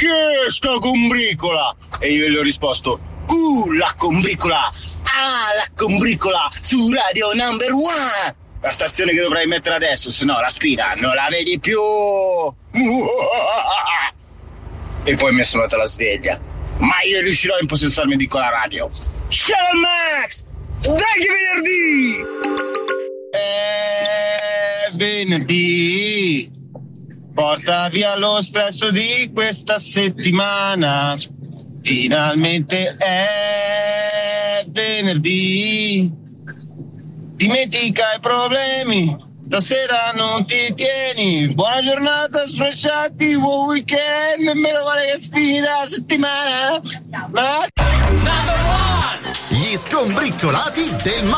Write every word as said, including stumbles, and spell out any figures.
che è sta combricola? E io gli ho risposto, uh, la combricola, ah, la combricola su Radio Number One, la stazione che dovrai mettere adesso, se no la spina non la vedi più. E poi mi è suonata la sveglia, ma io riuscirò a impossessarmi di quella radio. Ciao Max, dai che venerdì! È venerdì, porta via lo stress di questa settimana, finalmente è venerdì, dimentica i problemi, stasera non ti tieni, buona giornata sfrecciati, buon weekend, meno male che finita la settimana. Ma... Gli skombriccolati del